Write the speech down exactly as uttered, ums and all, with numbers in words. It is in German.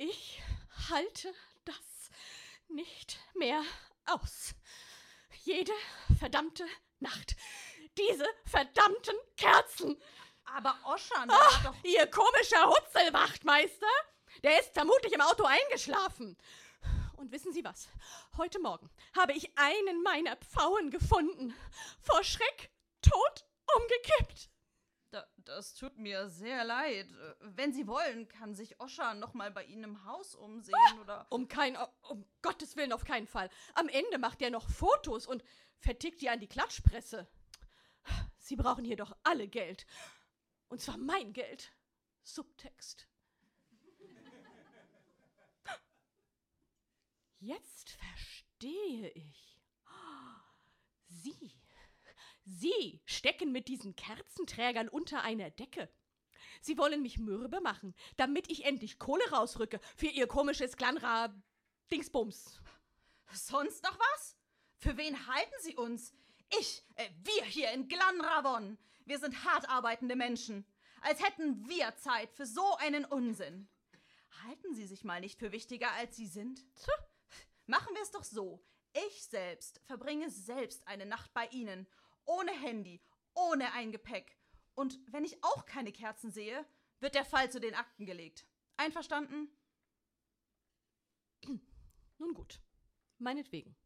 Ich halte das nicht mehr aus. Jede verdammte Nacht. Diese verdammten Kerzen. Aber Oschan, der hat doch... Ihr komischer Hutzelwachtmeister, der ist vermutlich im Auto eingeschlafen. Und wissen Sie was? Heute Morgen habe ich einen meiner Pfauen gefunden. Vor Schreck tot umgekippt. Da, das tut mir sehr leid. Wenn Sie wollen, kann sich Oschan noch mal bei Ihnen im Haus umsehen, ah, oder... Um kein... Um Gottes Willen auf keinen Fall. Am Ende macht er noch Fotos und vertickt die an die Klatschpresse. Sie brauchen hier doch alle Geld. Und zwar mein Geld. Subtext. Jetzt verstehe ich. Sie, Sie stecken mit diesen Kerzenträgern unter einer Decke. Sie wollen mich mürbe machen, damit ich endlich Kohle rausrücke für Ihr komisches Glanra-Dingsbums. Sonst noch was? Für wen halten Sie uns? Ich, äh, wir hier in Glanravon. Wir sind hart arbeitende Menschen. Als hätten wir Zeit für so einen Unsinn. Halten Sie sich mal nicht für wichtiger, als Sie sind? Tja. Machen wir es doch so. Ich selbst verbringe selbst eine Nacht bei Ihnen. Ohne Handy, ohne ein Gepäck. Und wenn ich auch keine Kerzen sehe, wird der Fall zu den Akten gelegt. Einverstanden? Nun gut, meinetwegen.